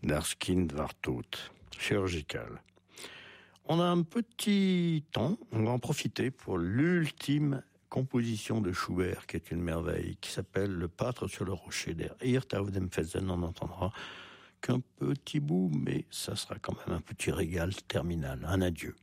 Das Kind war tot, chirurgical. On a un petit temps, on va en profiter pour l'ultime composition de Schubert, qui est une merveille, qui s'appelle Le Pâtre sur le rocher der Irrt auf dem Felsen. On n'entendra qu'un petit bout, mais ça sera quand même un petit régal terminal. Un adieu.